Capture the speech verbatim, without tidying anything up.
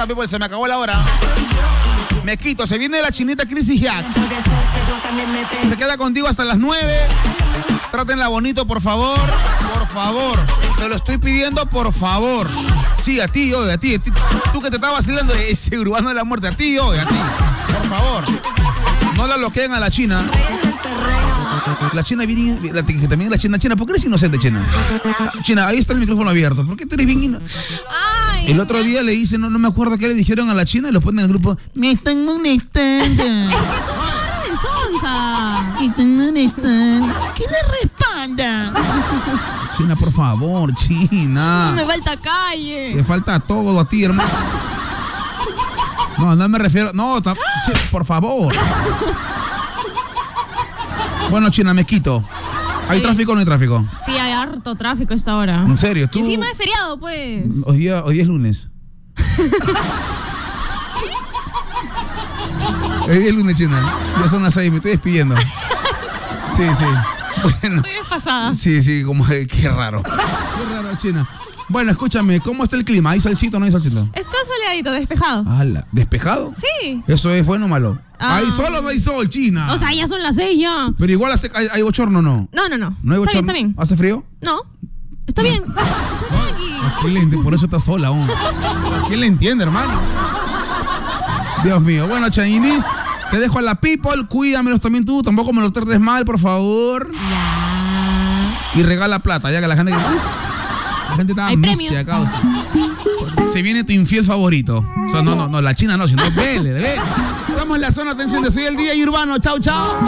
Bueno, people, se me acabó la hora. Me quito, se viene la chinita Chrissy Jack. Se queda contigo hasta las nueve. Trátenla bonito, por favor. Por favor. Te lo estoy pidiendo, por favor. Sí, a ti, oye, a ti. A ti. Tú que te estabas vacilando de ese urbano de la muerte. A ti, oye, a ti. Por favor. No la bloqueen a la China. La China viene, la, que también la China, China, ¿por qué eres inocente, China? China, ahí está el micrófono abierto. ¿Por qué tú eres bien inocente? El otro día le hice, no, no me acuerdo qué le dijeron a la China y lo ponen en el grupo. Me están molestando. Me están molestando. ¿Qué le responda? China, por favor, China. No me falta calle. Te falta todo a ti, hermano. No, no me refiero. No, ta, che, por favor. Bueno, China, me quito. ¿Hay sí. tráfico o no hay tráfico? Sí, hay harto tráfico a esta hora. ¿En serio? ¿Tú? Y encima es feriado, pues. Hoy día, hoy día es lunes. Hoy día es lunes, China. Ya son las seis, me estoy despidiendo. Sí, sí. Bueno. Estoy desfasada. Sí, sí, como que qué raro. Qué raro, China. Bueno, escúchame, ¿cómo está el clima? ¿Hay solcito o no hay solcito? Está soleadito, despejado. ¡Hala! ¿Despejado? Sí. ¿Eso es bueno o malo? Ah. ¿Hay sol o no hay sol, China? O sea, ya son las seis ya. Pero igual hace, hay, hay bochorno, ¿no? No, no, no. ¿No hay bochorno? Está bien, está bien. ¿Hace frío? No. Está bien. Está bien aquí. Excelente, por eso está sola, hombre. ¿Quién le entiende, hermano? Dios mío. Bueno, Chainis, te dejo a la people. Cuídamelos también tú. Tampoco me los trates mal, por favor. Ya. Y regala plata, ya que la gente... La gente está misia, causa. Se viene tu infiel favorito. O sea, no, no, no, la China no, sino Vélez, Vélez. Somos la zona atención de Soy el Día y Urbano. Chau, chau.